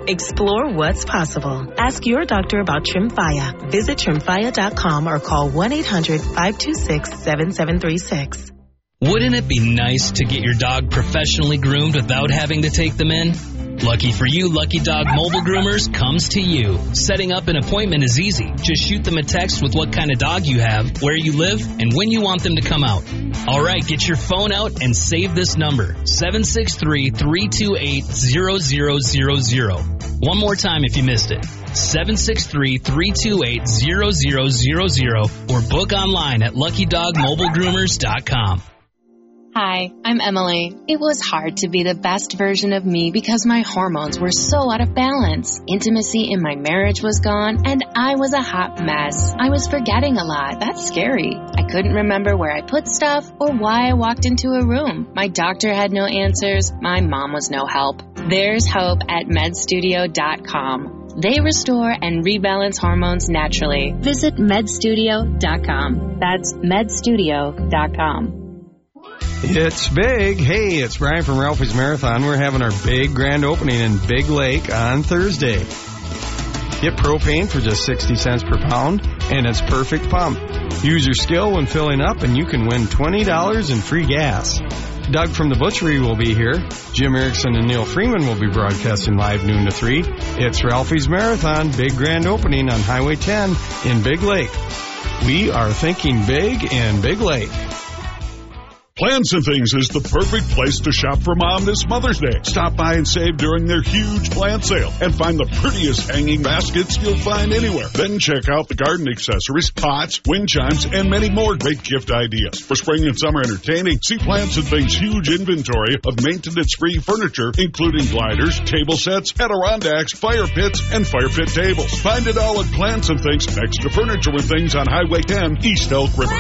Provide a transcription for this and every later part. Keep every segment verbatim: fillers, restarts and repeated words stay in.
Explore what's possible. Ask your doctor about Tremfya. Visit tremfya dot com or call one eight hundred five two six seven seven three six. Wouldn't it be nice to get your dog professionally groomed without having to take them in? Lucky for you, Lucky Dog Mobile Groomers comes to you. Setting up an appointment is easy. Just shoot them a text with what kind of dog you have, where you live, and when you want them to come out. All right, get your phone out and save this number, seven six three, three two eight, zero zero zero zero. One more time if you missed it. seven six three, three two eight, zero zero zero zero or book online at lucky dog mobile groomers dot com. Hi, I'm Emily. It was hard to be the best version of me because my hormones were so out of balance. Intimacy in my marriage was gone, and I was a hot mess. I was forgetting a lot. That's scary. I couldn't remember where I put stuff or why I walked into a room. My doctor had no answers. My mom was no help. There's hope at med studio dot com. They restore and rebalance hormones naturally. Visit med studio dot com. That's med studio dot com. It's big. Hey, it's Brian from Ralphie's Marathon. We're having our big grand opening in Big Lake on Thursday. Get propane for just sixty cents per pound, and it's perfect pump. Use your skill when filling up, and you can win twenty dollars in free gas. Doug from the Butchery will be here. Jim Erickson and Neil Freeman will be broadcasting live noon to three. It's Ralphie's Marathon, big grand opening on Highway ten in Big Lake. We are thinking big in Big Lake. Plants and Things is the perfect place to shop for Mom this Mother's Day. Stop by and save during their huge plant sale and find the prettiest hanging baskets you'll find anywhere. Then check out the garden accessories, pots, wind chimes, and many more great gift ideas. For spring and summer entertaining, see Plants and Things' huge inventory of maintenance-free furniture, including gliders, table sets, Adirondacks, fire pits, and fire pit tables. Find it all at Plants and Things next to Furniture and Things on Highway ten, East Elk River.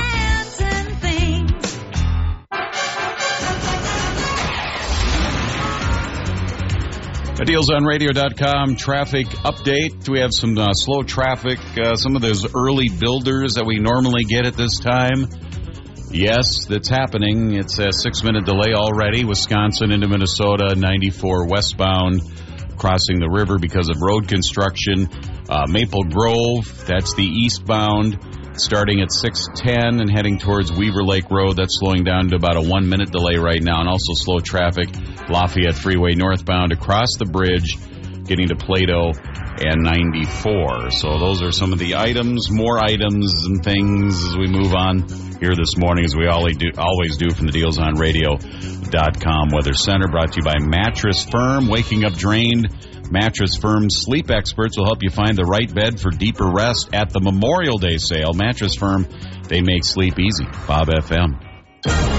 deals on radio dot com traffic update. We have some uh, slow traffic, uh, some of those early builders that we normally get at this time. Yes, that's happening. It's a six-minute delay already. Wisconsin into Minnesota, ninety-four westbound, crossing the river because of road construction. Uh, Maple Grove, that's the eastbound, starting at six ten and heading towards Weaver Lake Road. That's slowing down to about a one-minute delay right now, and also slow traffic, Lafayette Freeway northbound across the bridge, getting to Plato and ninety-four. So those are some of the items, more items and things as we move on here this morning, as we always do, always do from the deals on radio dot com Weather Center, brought to you by Mattress Firm. Waking up drained, Mattress Firm's sleep experts will help you find the right bed for deeper rest at the Memorial Day sale. Mattress Firm, they make sleep easy. Bob F M.